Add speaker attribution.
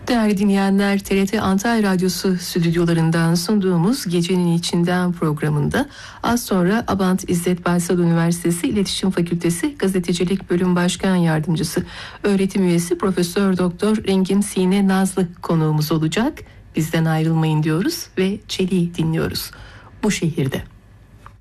Speaker 1: Değerli dinleyenler, TRT Antalya Radyosu stüdyolarından sunduğumuz Gecenin İçinden programında az sonra Abant İzzet Baysal Üniversitesi İletişim Fakültesi Gazetecilik Bölüm Başkan Yardımcısı öğretim üyesi Profesör Doktor Rengin Sine Nazlı konuğumuz olacak. Bizden ayrılmayın diyoruz ve Çelik'i dinliyoruz. Bu şehirde.